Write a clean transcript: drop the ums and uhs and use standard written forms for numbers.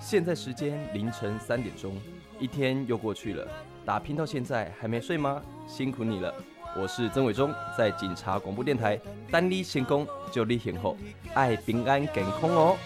现在时间凌晨3点钟，一天又过去了，打拼到现在还没睡吗？辛苦你了。我是曾伟忠，在警察广播电台，单你成功就你幸福，爱平安健康哦。